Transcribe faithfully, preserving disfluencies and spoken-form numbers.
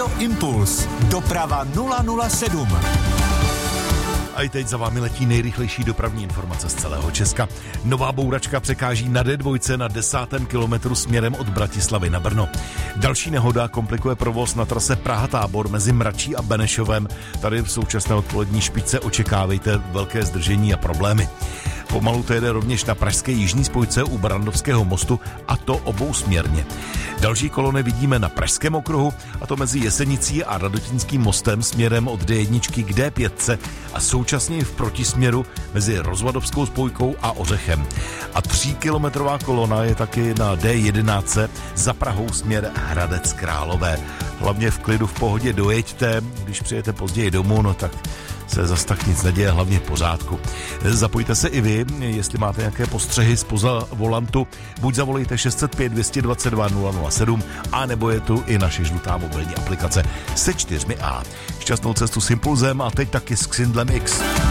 Radio Impuls. Doprava nula nula sedm. A i teď za vámi letí nejrychlejší dopravní informace z celého Česka. Nová bouračka překáží na D dva na desátém kilometru směrem od Bratislavy na Brno. Další nehoda komplikuje provoz na trase Praha-Tábor mezi Mračí a Benešovem. Tady v současné odpolední špičce očekávejte velké zdržení a problémy. Pomalu to jede rovněž na pražské jižní spojce u Barandovského mostu, a to obousměrně. Další kolony vidíme na Pražském okruhu, a to mezi Jesenicí a Radotinským mostem směrem od D jedna k D pět a současně i v protisměru mezi Rozvadovskou spojkou a Ořechem. A tříkilometrová kolona je taky na D jedenáct za Prahou směr Hradec Králové. Hlavně v klidu, v pohodě dojeďte, když přijete později domů, no tak se zas tak nic neděje, hlavně v pořádku. Zapojte se i vy, jestli máte nějaké postřehy zpoza volantu, buď zavolejte šest set pět dvě dvacet dva nula nula sedm, a nebo je tu i naše žlutá mobilní aplikace se čtyřmi A. Šťastnou cestu s Impulzem a teď taky s Xindlem X.